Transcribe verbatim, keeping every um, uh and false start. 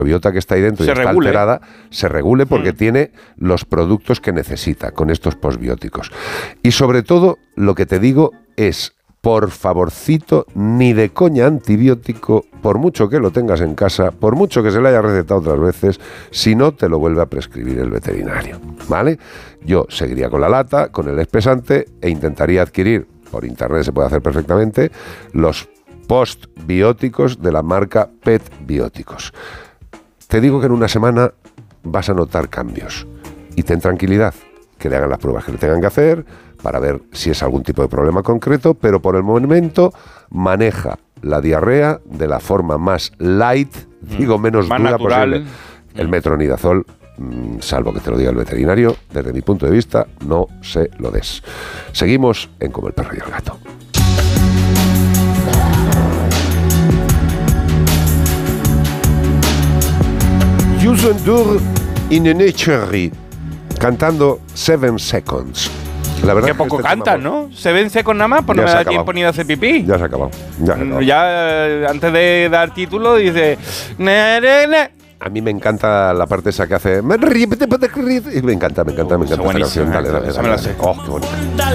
microbiota que está ahí dentro se y está regule. alterada, se regule porque mm. tiene los productos que necesita con estos posbióticos. Y sobre todo, lo que te digo es, por favorcito, ni de coña antibiótico, por mucho que lo tengas en casa, por mucho que se le haya recetado otras veces, si no te lo vuelve a prescribir el veterinario, ¿vale? Yo seguiría con la lata, con el espesante e intentaría adquirir, por internet se puede hacer perfectamente, los postbióticos de la marca Pet Bióticos. Te digo que en una semana vas a notar cambios y ten tranquilidad, que le hagan las pruebas que le tengan que hacer para ver si es algún tipo de problema concreto, pero por el momento maneja la diarrea de la forma más light, mm. digo menos más dura natural. posible. El metronidazol, mmm, salvo que te lo diga el veterinario, desde mi punto de vista, no se lo des. Seguimos en Como el perro y el gato. Yusun Dur in a Nature, cantando Seven Seconds. La verdad Qué es que poco este cantas, tema, ¿no? Se vence con nada más, pues no Ya me se ha da acabado. tiempo ni de hacer pipí. Ya se ha acabado. Ya, se ha acabado. Ya, eh, antes de dar título, dice... "Ne, ne, ne". A mí me encanta la parte esa que hace. Y me encanta, me encanta, me encanta esta buenísima, canción. Dale, dale, esa dale, me la dale. sé. Oh, qué bonita.